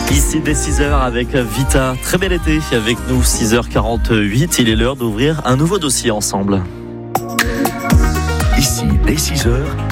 Ici dès 6h avec Vita. Très bel été avec nous, 6h48. Il est l'heure d'ouvrir un nouveau dossier ensemble. Ici dès 6h.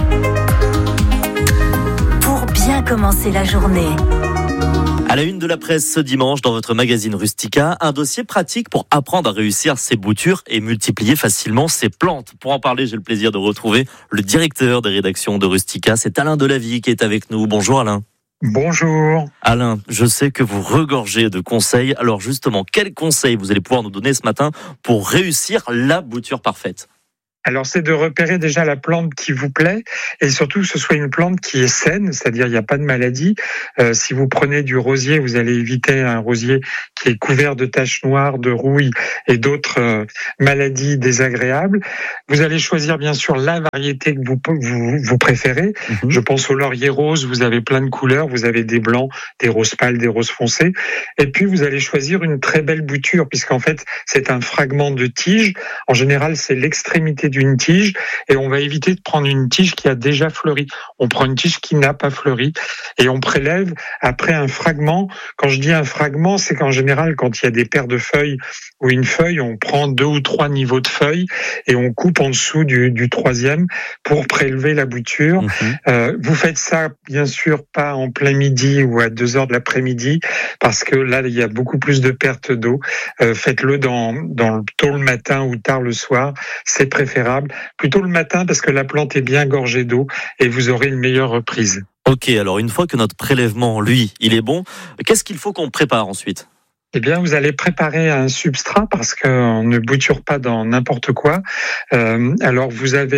Pour bien commencer la journée. À la une de la presse ce dimanche dans votre magazine Rustica, un dossier pratique pour apprendre à réussir ses boutures et multiplier facilement ses plantes. Pour en parler, j'ai le plaisir de retrouver le directeur des rédactions de Rustica, c'est Alain Delavie qui est avec nous. Bonjour Alain. Bonjour. Alain, je sais que vous regorgez de conseils. Alors justement, quels conseils vous allez pouvoir nous donner ce matin pour réussir la bouture parfaite ? Alors, c'est de repérer déjà la plante qui vous plaît et surtout que ce soit une plante qui est saine, c'est-à-dire il n'y a pas de maladie. Si vous prenez du rosier, vous allez éviter un rosier qui est couvert de taches noires, de rouille et d'autres maladies désagréables. Vous allez choisir bien sûr la variété que vous préférez. Je pense au laurier rose, vous avez plein de couleurs, vous avez des blancs, des roses pâles, des roses foncées. Et puis, vous allez choisir une très belle bouture puisqu'en fait, c'est un fragment de tige. En général, c'est l'extrémité d'une tige et on va éviter de prendre une tige qui a déjà fleuri. On prend une tige qui n'a pas fleuri et on prélève après un fragment. Quand je dis un fragment, c'est qu'en général, quand il y a des paires de feuilles ou une feuille, on prend 2 ou 3 niveaux de feuilles et on coupe en dessous du troisième pour prélever la bouture. Vous faites ça, bien sûr, pas en plein midi ou à 2h de l'après-midi parce que là, il y a beaucoup plus de pertes d'eau. Faites-le tôt le matin ou tard le soir. C'est préférable. Plutôt le matin parce que la plante est bien gorgée d'eau et vous aurez une meilleure reprise. Ok, alors une fois que notre prélèvement, lui, il est bon, qu'est-ce qu'il faut qu'on prépare ensuite ? Eh bien, vous allez préparer un substrat parce qu'on ne bouture pas dans n'importe quoi. Alors,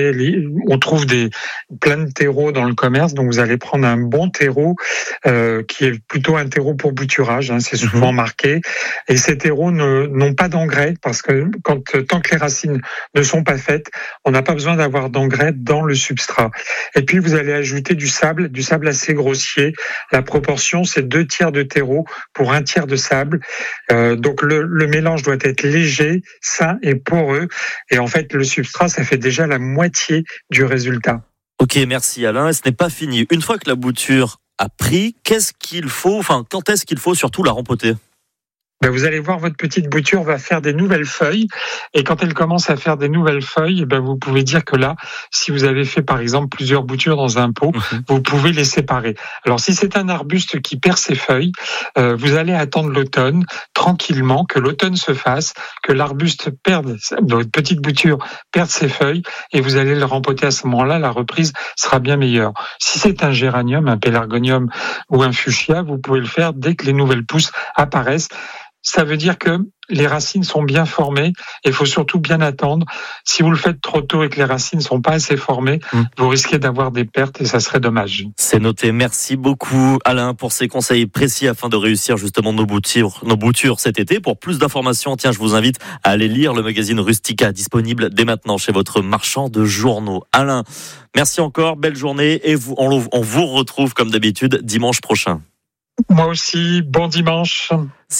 on trouve plein de terreaux dans le commerce, donc vous allez prendre un bon terreau qui est plutôt un terreau pour bouturage. C'est souvent marqué. Et ces terreaux n'ont pas d'engrais parce que tant que les racines ne sont pas faites, on n'a pas besoin d'avoir d'engrais dans le substrat. Et puis, vous allez ajouter du sable assez grossier. La proportion, c'est 2 tiers de terreau pour 1 tiers de sable. Donc le mélange doit être léger, sain et poreux. Et en fait, le substrat, ça fait déjà la moitié du résultat. Ok, merci Alain. Ce n'est pas fini. Une fois que la bouture a pris, quand est-ce qu'il faut surtout la rempoter ? Vous allez voir, votre petite bouture va faire des nouvelles feuilles. Et quand elle commence à faire des nouvelles feuilles, vous pouvez dire que là, si vous avez fait par exemple plusieurs boutures dans un pot, vous pouvez les séparer. Alors si c'est un arbuste qui perd ses feuilles, vous allez attendre l'automne tranquillement, que l'automne se fasse, que l'arbuste votre petite bouture perde ses feuilles et vous allez le rempoter à ce moment-là. La reprise sera bien meilleure. Si c'est un géranium, un pélargonium ou un fuchsia, vous pouvez le faire dès que les nouvelles pousses apparaissent. Ça veut dire que les racines sont bien formées et il faut surtout bien attendre. Si vous le faites trop tôt et que les racines ne sont pas assez formées, vous risquez d'avoir des pertes et ça serait dommage. C'est noté. Merci beaucoup Alain pour ces conseils précis afin de réussir justement nos boutures cet été. Pour plus d'informations, je vous invite à aller lire le magazine Rustica disponible dès maintenant chez votre marchand de journaux. Alain, merci encore, belle journée et on vous retrouve comme d'habitude dimanche prochain. Moi aussi, bon dimanche.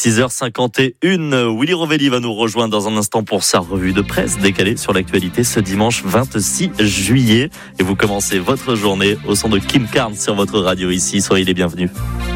6h51, Willy Rovelli va nous rejoindre dans un instant pour sa revue de presse décalée sur l'actualité ce dimanche 26 juillet. Et vous commencez votre journée au son de Kim Carnes sur votre radio ici. Soyez les bienvenus.